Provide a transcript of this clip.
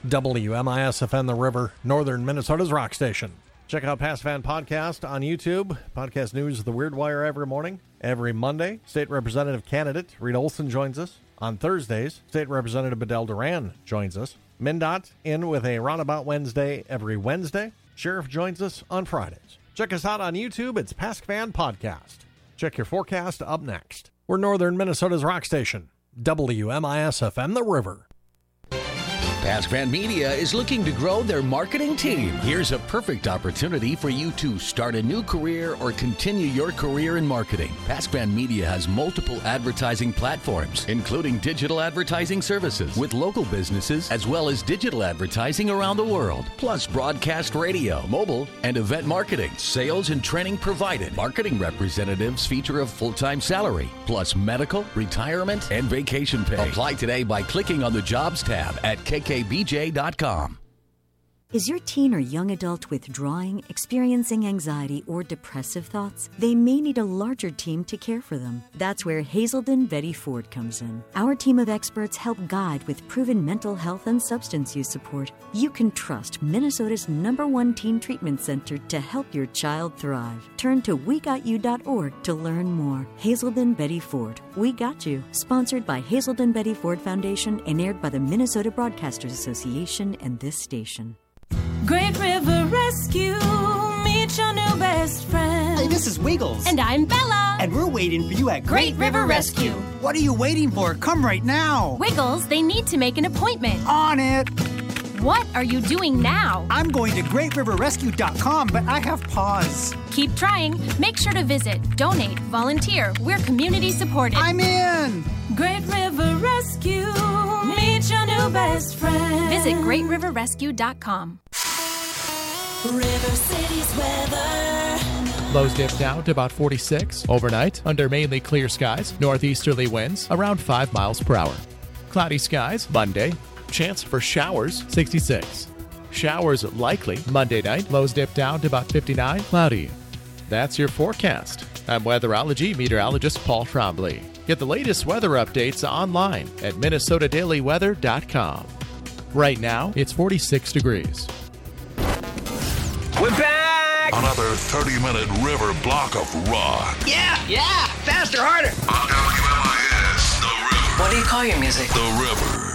WMIS-FM The River, northern Minnesota's rock station. Check out Past Fan Podcast on YouTube. Podcast news of the Weird Wire every morning. Every Monday, State Representative candidate Rita Olson joins us. On Thursdays, State Representative Bedell Duran joins us. MnDOT in with a Roundabout Wednesday every Wednesday. Sheriff joins us on Fridays. Check us out on YouTube. It's Past Fan Podcast. Check your forecast up next. We're northern Minnesota's rock station. WMIS-FM The River. PaskFan Media is looking to grow their marketing team. Here's a perfect opportunity for you to start a new career or continue your career in marketing. PaskFan Media has multiple advertising platforms, including digital advertising services with local businesses, as well as digital advertising around the world, plus broadcast radio, mobile, and event marketing. Sales and training provided. Marketing representatives feature a full-time salary, plus medical, retirement, and vacation pay. Apply today by clicking on the Jobs tab at KKBJ.com. Is your teen or young adult withdrawing, experiencing anxiety, or depressive thoughts? They may need a larger team to care for them. That's where Hazelden Betty Ford comes in. Our team of experts help guide with proven mental health and substance use support. You can trust Minnesota's #1 teen treatment center to help your child thrive. Turn to WeGotYou.org to learn more. Hazelden Betty Ford. We Got You. Sponsored by Hazelden Betty Ford Foundation and aired by the Minnesota Broadcasters Association and this station. Great River Rescue, meet your new best friend. Hey, this is Wiggles. And I'm Bella. And we're waiting for you at Great River Rescue. What are you waiting for? Come right now. Wiggles, they need to make an appointment. On it. What are you doing now? I'm going to GreatRiverRescue.com, but I have pause. Keep trying. Make sure to visit, donate, volunteer. We're community supported. I'm in. Great River Rescue, meet your new best friend. Visit GreatRiverRescue.com. River City's weather. Lows dip down to about 46 overnight under mainly clear skies. Northeasterly winds around 5 miles per hour. Cloudy skies Monday. Chance for showers 66. Showers likely Monday night. Lows dip down to about 59. Cloudy. That's your forecast. I'm weatherology meteorologist Paul Trombley. Get the latest weather updates online at MinnesotaDailyWeather.com. Right now, it's 46 degrees. We're back! Another 30-minute river block of rock. Yeah! Faster, harder! On WMIS, The River. What do you call your music? The River.